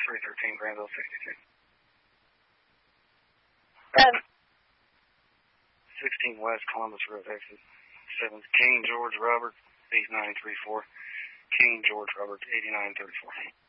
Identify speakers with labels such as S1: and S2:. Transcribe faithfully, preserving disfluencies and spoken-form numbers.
S1: three thirteen Granville sixty-two.
S2: Um,
S1: sixteen West Columbus Road, exit seven. King George Robert, eight nine three four. King George Robert, eighty-nine thirty-four.